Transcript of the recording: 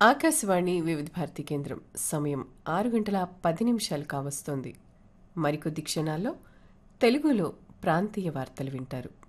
ఆకాశవాణి వివిధ భారతి కేంద్రం సమయం 6 గంటల 10 నిమిషాలు కావస్తోంది. మరికొద్ది క్షణాల్లో తెలుగులో ప్రాంతీయ వార్తలు వింటారు.